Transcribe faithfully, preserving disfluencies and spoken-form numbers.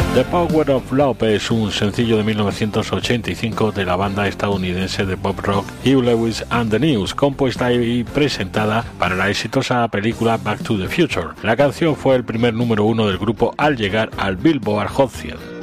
The Power of Love es un sencillo de mil novecientos ochenta y cinco de la banda estadounidense de pop rock Hugh Lewis and the News, compuesta y presentada para la exitosa película Back to the Future. La canción fue el primer número uno del grupo al llegar al Billboard Hot cien.